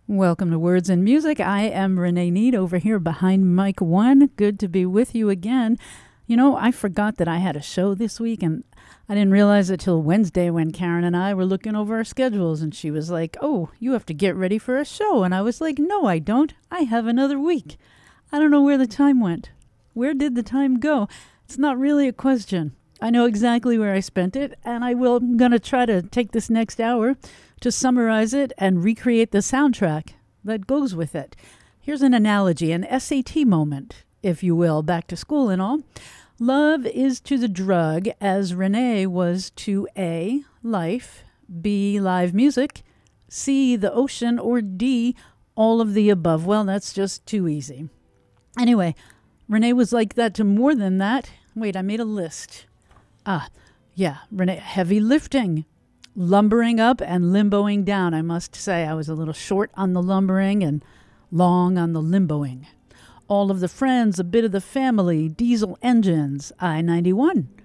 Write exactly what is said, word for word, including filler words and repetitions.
Welcome to Words and Music. I am Renee Need over here behind Mic One. Good to be with you again. You know, I forgot that I had a show this week, and I didn't realize it till Wednesday when Karen and I were looking over our schedules, and she was like, "Oh, you have to get ready for a show." And I was like, "No, I don't. I have another week." I don't know where the time went. Where did the time go? It's not really a question. I know exactly where I spent it, and I will, I'm going to try to take this next hour to summarize it and recreate the soundtrack that goes with it. Here's an analogy, an S A T moment, if you will, back to school and all. Love is to the drug as Renee was to A, life, B, live music, C, the ocean, or D, all of the above. Well, that's just too easy. Anyway, Renee was like that to more than that. Wait, I made a list. Ah, yeah, Renee, heavy lifting, lumbering up and limboing down. I must say I was a little short on the lumbering and long on the limboing. All of the friends, a bit of the family, diesel engines, I ninety-one.